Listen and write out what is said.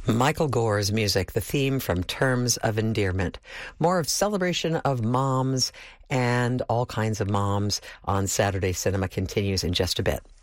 Michael Gore's music, the theme from Terms of Endearment. More of celebration of moms and all kinds of moms on Saturday Cinema continues in just a bit.